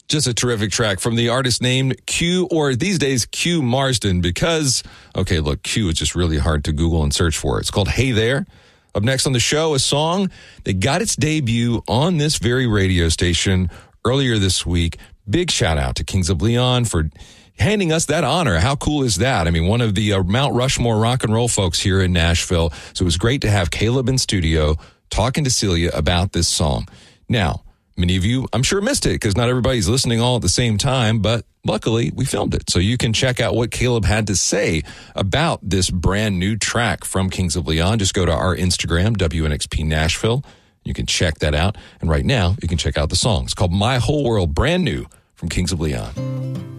Just a terrific track from the artist named Q, or these days Q Marsden, because, okay, look, Q is just really hard to Google and search for. It's called Hey There. Up next on the show, a song that got its debut on this very radio station earlier this week. Big shout out to Kings of Leon for handing us that honor. How cool is that? I mean, one of the Mount Rushmore rock and roll folks here in Nashville. So it was great to have Caleb in studio talking to Celia about this song. Now, many of you, I'm sure, missed it because not everybody's listening all at the same time, but luckily we filmed it. So you can check out what Caleb had to say about this brand new track from Kings of Leon. Just go to our Instagram, WNXP Nashville. You can check that out. And right now, you can check out the song. It's called My Whole World, brand new from Kings of Leon.